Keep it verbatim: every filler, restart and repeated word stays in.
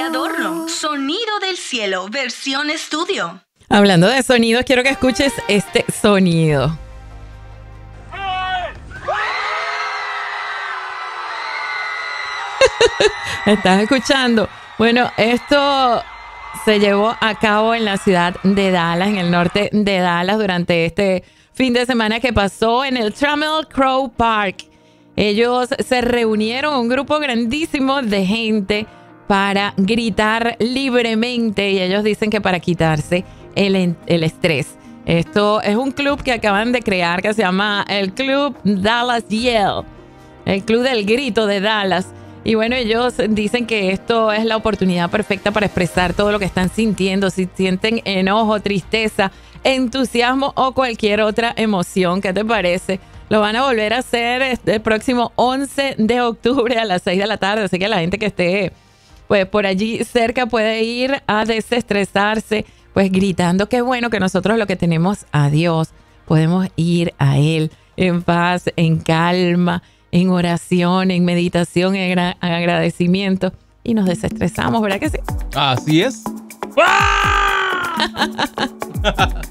adorno. Sonido del cielo, versión estudio. Hablando de sonidos, quiero que escuches este sonido. ¿Estás escuchando? Bueno, esto se llevó a cabo en la ciudad de Dallas, en el norte de Dallas, durante este fin de semana que pasó en el Trammell Crow Park. Ellos se reunieron, un grupo grandísimo de gente, para gritar libremente, y ellos dicen que para quitarse el, el estrés. Esto es un club que acaban de crear que se llama el Club Dallas Yell, el Club del Grito de Dallas. Y bueno, ellos dicen que esto es la oportunidad perfecta para expresar todo lo que están sintiendo, si sienten enojo, tristeza, entusiasmo o cualquier otra emoción. ¿Qué te parece? Lo van a volver a hacer el próximo once de octubre a las seis de la tarde, así que la gente que esté pues por allí cerca puede ir a desestresarse, pues gritando. Qué bueno que nosotros lo que tenemos a Dios, podemos ir a Él en paz, en calma, en oración, en meditación, en agra- agradecimiento, y nos desestresamos, ¿verdad que sí? Así es.